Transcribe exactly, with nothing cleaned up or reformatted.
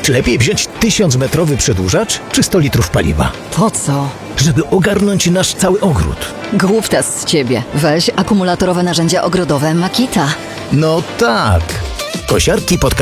lepiej wziąć tysiącmetrowy przedłużacz czy sto litrów paliwa? Po co? Żeby ogarnąć nasz cały ogród. Głuptas z ciebie. Weź akumulatorowe narzędzia ogrodowe Makita. No tak. Kosiarki pod